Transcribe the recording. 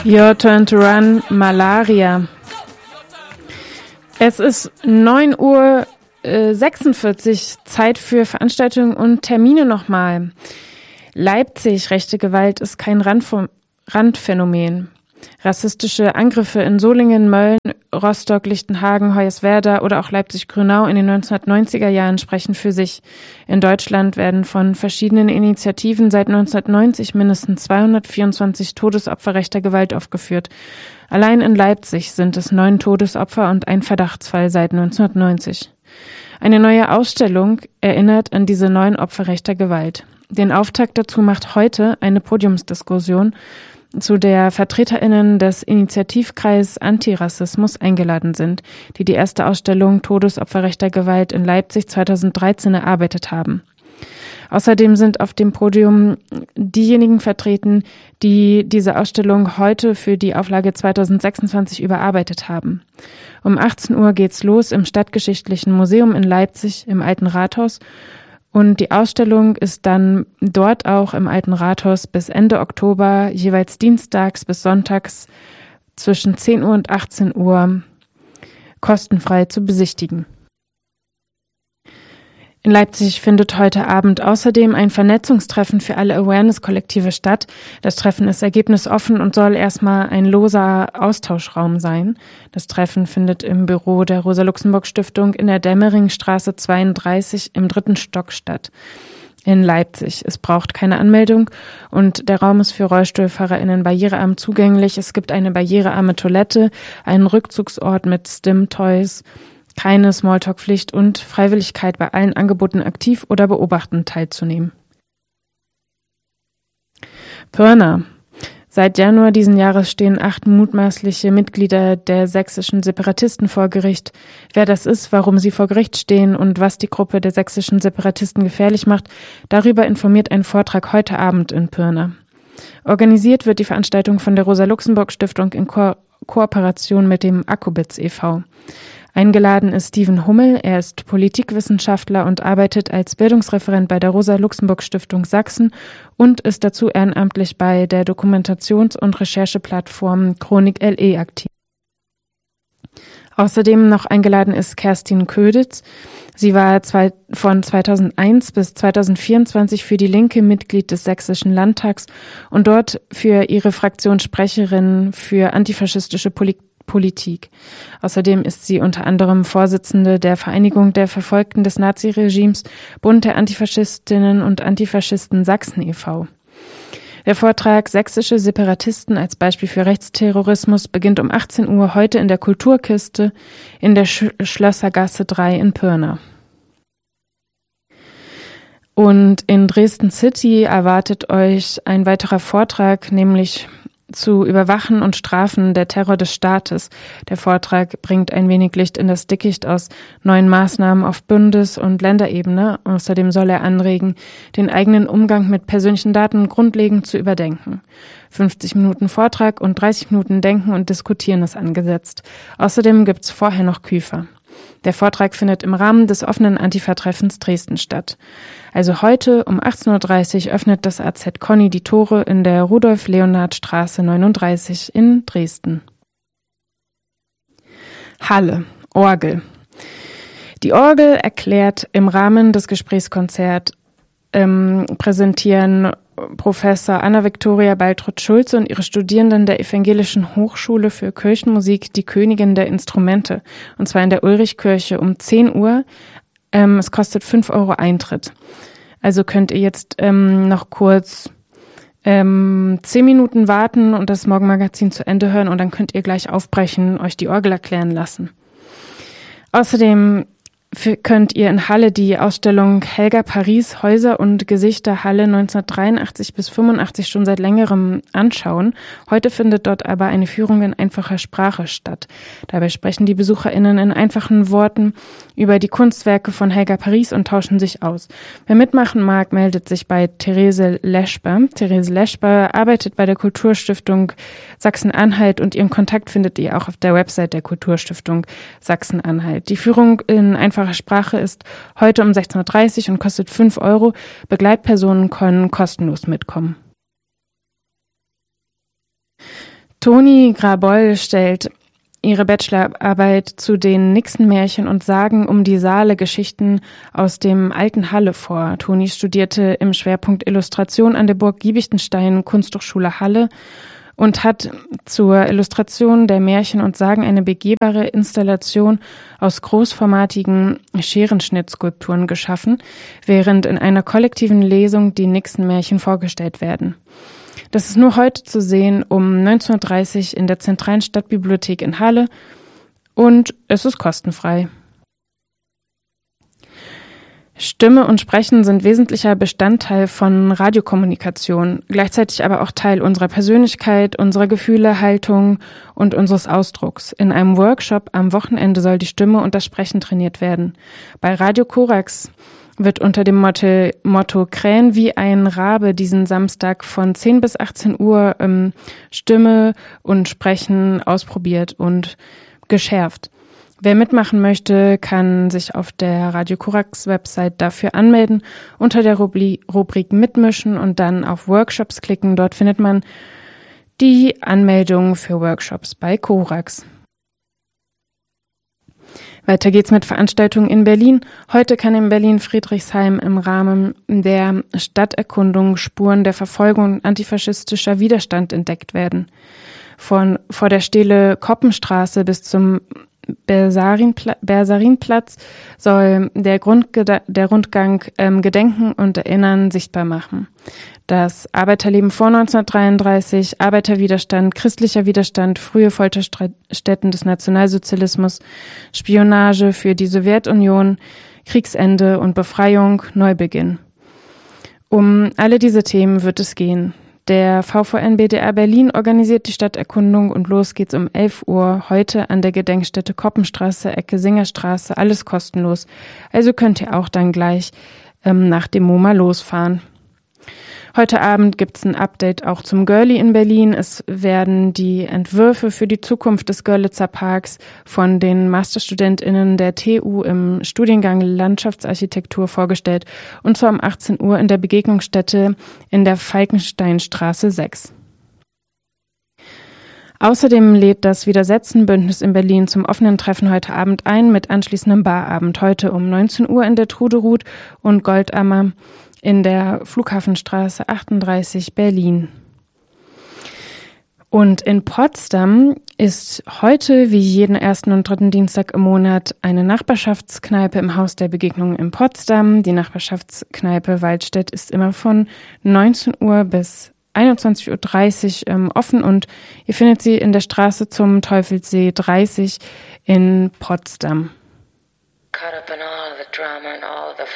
Your Turn to Run, Malaria. Es ist 9:46 Uhr, Zeit für Veranstaltungen und Termine nochmal. Leipzig, rechte Gewalt ist kein Randphänomen. Rassistische Angriffe in Solingen, Mölln, Rostock, Lichtenhagen, Hoyerswerda oder auch Leipzig-Grünau in den 1990er Jahren sprechen für sich. In Deutschland werden von verschiedenen Initiativen seit 1990 mindestens 224 Todesopfer rechter Gewalt aufgeführt. Allein in Leipzig sind es 9 Todesopfer und ein Verdachtsfall seit 1990. Eine neue Ausstellung erinnert an diese 9 Opfer rechter Gewalt. Den Auftakt dazu macht heute eine Podiumsdiskussion, zu der VertreterInnen des Initiativkreises Antirassismus eingeladen sind, die die erste Ausstellung Todesopfer rechter Gewalt in Leipzig 2013 erarbeitet haben. Außerdem sind auf dem Podium diejenigen vertreten, die diese Ausstellung heute für die Auflage 2026 überarbeitet haben. Um 18 Uhr geht's los im Stadtgeschichtlichen Museum in Leipzig im Alten Rathaus. Und die Ausstellung ist dann dort auch im Alten Rathaus bis Ende Oktober, jeweils dienstags bis sonntags zwischen 10 Uhr und 18 Uhr kostenfrei zu besichtigen. In Leipzig findet heute Abend außerdem ein Vernetzungstreffen für alle Awareness-Kollektive statt. Das Treffen ist ergebnisoffen und soll erstmal ein loser Austauschraum sein. Das Treffen findet im Büro der Rosa-Luxemburg-Stiftung in der Dämmeringstraße 32 im 3. Stock statt. In Leipzig. Es braucht keine Anmeldung und der Raum ist für RollstuhlfahrerInnen barrierearm zugänglich. Es gibt eine barrierearme Toilette, einen Rückzugsort mit Stim-Toys, keine Smalltalk-Pflicht und Freiwilligkeit, bei allen Angeboten aktiv oder beobachtend teilzunehmen. Pirna. Seit Januar diesen Jahres stehen 8 mutmaßliche Mitglieder der sächsischen Separatisten vor Gericht. Wer das ist, warum sie vor Gericht stehen und was die Gruppe der sächsischen Separatisten gefährlich macht, darüber informiert ein Vortrag heute Abend in Pirna. Organisiert wird die Veranstaltung von der Rosa-Luxemburg-Stiftung in Kooperation mit dem Akkubitz e.V. Eingeladen ist Steven Hummel, er ist Politikwissenschaftler und arbeitet als Bildungsreferent bei der Rosa-Luxemburg-Stiftung Sachsen und ist dazu ehrenamtlich bei der Dokumentations- und Rechercheplattform Chronik LE aktiv. Außerdem noch eingeladen ist Kerstin Köditz. Sie war von 2001 bis 2024 für die Linke Mitglied des Sächsischen Landtags und dort für ihre Fraktion Sprecherin für antifaschistische Politik. Außerdem ist sie unter anderem Vorsitzende der Vereinigung der Verfolgten des Naziregimes, Bund der Antifaschistinnen und Antifaschisten Sachsen e.V. Der Vortrag Sächsische Separatisten als Beispiel für Rechtsterrorismus beginnt um 18 Uhr heute in der Kulturkiste in der Schlössergasse 3 in Pirna. Und in Dresden City erwartet euch ein weiterer Vortrag, nämlich zu Überwachen und Strafen der Terror des Staates. Der Vortrag bringt ein wenig Licht in das Dickicht aus neuen Maßnahmen auf Bundes- und Länderebene. Außerdem soll er anregen, den eigenen Umgang mit persönlichen Daten grundlegend zu überdenken. 50 Minuten Vortrag und 30 Minuten Denken und Diskutieren ist angesetzt. Außerdem gibt's vorher noch Küfer. Der Vortrag findet im Rahmen des offenen Antifa-Treffens Dresden statt. Also heute um 18:30 Uhr öffnet das AZ Conny die Tore in der Rudolf-Leonhard-Straße 39 in Dresden. Halle, Orgel. Die Orgel erklärt im Rahmen des Gesprächskonzerts präsentieren Professor Anna-Viktoria Baltrud-Schulze und ihre Studierenden der Evangelischen Hochschule für Kirchenmusik die Königin der Instrumente, und zwar in der Ulrichkirche um 10 Uhr. Es kostet 5 € Eintritt. Also könnt ihr jetzt noch kurz 10 Minuten warten und das Morgenmagazin zu Ende hören und dann könnt ihr gleich aufbrechen, euch die Orgel erklären lassen. Außerdem könnt ihr in Halle die Ausstellung Helga Paris Häuser und Gesichter Halle 1983 bis 85 schon seit längerem anschauen. Heute findet dort aber eine Führung in einfacher Sprache statt. Dabei sprechen die BesucherInnen in einfachen Worten über die Kunstwerke von Helga Paris und tauschen sich aus. Wer mitmachen mag, meldet sich bei Therese Leschper. Therese Leschper arbeitet bei der Kulturstiftung Sachsen-Anhalt und ihren Kontakt findet ihr auch auf der Website der Kulturstiftung Sachsen-Anhalt. Die Führung in einfacher Sprache ist heute um 16:30 Uhr und kostet 5 €. Begleitpersonen können kostenlos mitkommen. Toni Graboll stellt ihre Bachelorarbeit zu den Nixon-Märchen und Sagen um die Saale-Geschichten aus dem alten Halle vor. Toni studierte im Schwerpunkt Illustration an der Burg Giebichenstein Kunsthochschule Halle und hat zur Illustration der Märchen und Sagen eine begehbare Installation aus großformatigen Scherenschnittskulpturen geschaffen, während in einer kollektiven Lesung die Nixon-Märchen vorgestellt werden. Das ist nur heute zu sehen um 19:30 Uhr in der zentralen Stadtbibliothek in Halle und es ist kostenfrei. Stimme und Sprechen sind wesentlicher Bestandteil von Radiokommunikation, gleichzeitig aber auch Teil unserer Persönlichkeit, unserer Gefühle, Haltung und unseres Ausdrucks. In einem Workshop am Wochenende soll die Stimme und das Sprechen trainiert werden. Bei Radio Korax wird unter dem Motto Krähen wie ein Rabe diesen Samstag von 10 bis 18 Uhr Stimme und Sprechen ausprobiert und geschärft. Wer mitmachen möchte, kann sich auf der Radio Korax Website dafür anmelden, unter der Rubrik Mitmischen und dann auf Workshops klicken. Dort findet man die Anmeldung für Workshops bei Korax. Weiter geht's mit Veranstaltungen in Berlin. Heute kann in Berlin-Friedrichshain im Rahmen der Stadterkundung Spuren der Verfolgung und antifaschistischer Widerstand entdeckt werden. Vor der Stele Koppenstraße bis zum Bersarinplatz soll der Rundgang Gedenken und Erinnern sichtbar machen. Das Arbeiterleben vor 1933, Arbeiterwiderstand, christlicher Widerstand, frühe Folterstätten des Nationalsozialismus, Spionage für die Sowjetunion, Kriegsende und Befreiung, Neubeginn. Um alle diese Themen wird es gehen. Der VVN BDR Berlin organisiert die Stadterkundung und los geht's um 11 Uhr heute an der Gedenkstätte Koppenstraße, Ecke Singerstraße, alles kostenlos. Also könnt ihr auch dann gleich nach dem MoMA losfahren. Heute Abend gibt's ein Update auch zum Görli in Berlin. Es werden die Entwürfe für die Zukunft des Görlitzer Parks von den MasterstudentInnen der TU im Studiengang Landschaftsarchitektur vorgestellt und zwar um 18 Uhr in der Begegnungsstätte in der Falkensteinstraße 6. Außerdem lädt das Widersetzen-Bündnis in Berlin zum offenen Treffen heute Abend ein mit anschließendem Barabend. Heute um 19 Uhr in der Truderut und Goldammer in der Flughafenstraße 38 Berlin. Und in Potsdam ist heute wie jeden ersten und dritten Dienstag im Monat eine Nachbarschaftskneipe im Haus der Begegnungen in Potsdam. Die Nachbarschaftskneipe Waldstedt ist immer von 19 Uhr bis 21:30 Uhr offen und ihr findet sie in der Straße zum Teufelssee 30 in Potsdam. Caught up in all the drama and all the